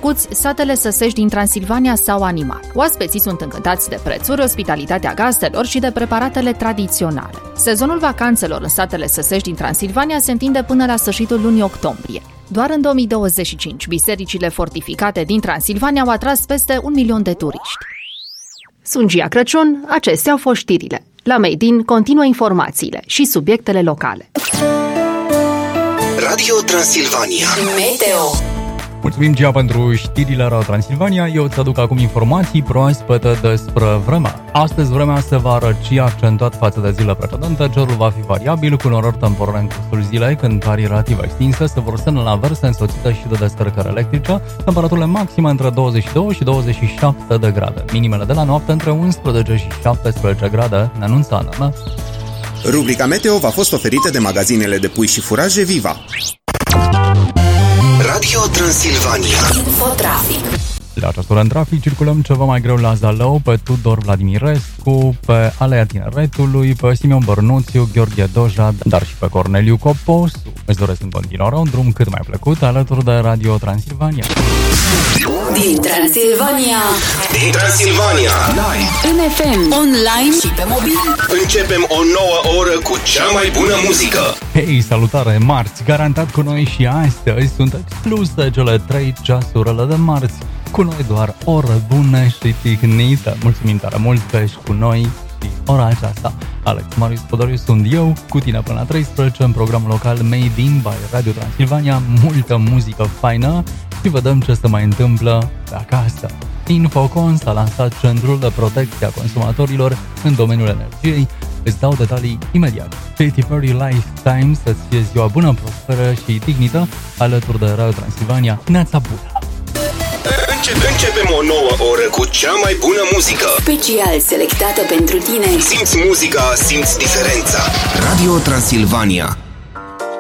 plăcuți, satele săsești din Transilvania s-au animat. Oaspeții sunt încântați de prețuri, ospitalitatea gazdelor și de preparatele tradiționale. Sezonul vacanțelor în satele săsești din Transilvania se întinde până la sfârșitul lunii octombrie. Doar în 2025, bisericile fortificate din Transilvania au atras peste 1 milion de turiști. Sunt Gia Crăciun, acestea au fost știrile. La Made in continuă informațiile și subiectele locale. Radio Transilvania Meteo. Mulțumim, Gia, pentru știrile Radio Transilvania. Eu îți aduc acum informații proaspete despre vreme. Astăzi vremea se va răci accentuat față de zilele precedente. Cerul va fi variabil, cu norări temporare în cursul zilei, când arii relativ extinse se vor semne la verse însoțite și de descărcări electrice. Temperaturile maxime între 22 și 27 de grade. Minimele de la noapte între 11 și 17 grade, ne anunță Ana. Rubrica Meteo v-a fost oferită de magazinele de pui și furaje Viva. Radio Transilvania. Infotrafic. La această oră în trafic circulăm ceva mai greu la Zalău, pe Tudor Vladimirescu, pe Alea Tineretului, pe Simeon Bărnuțiu, Gheorghe Doja, dar și pe Corneliu Coposu. Îți doresc în continuare un drum cât mai plăcut alături de Radio Transilvania. Din Transilvania. Din Transilvania. În FM, online și pe mobil. Începem o nouă oră cu cea mai bună muzică. Hei, salutare, marți! Garantat cu noi și astăzi sunt excluse cele 3 ceasurile de marți. Cu noi doar ore bune și tihnite. Mulțumim tare mult că ești cu noi și ora aceasta. Alex Marius Podoriu sunt eu, cu tine până la 13 în programul local Made in by Radio Transilvania. Multă muzică faină și vedem ce se mai întâmplă pe acasă. Infocon s-a lansat Centrul de Protecție a Consumatorilor în domeniul energiei. Îți dau detalii imediat. 50-30 Lifetime, să-ți fie ziua bună, prosperă și dignită, alături de Radio Transilvania. Neața bună! Începem o nouă oră cu cea mai bună muzică. Special selectată pentru tine. Simți muzica, simți diferența. Radio Transilvania.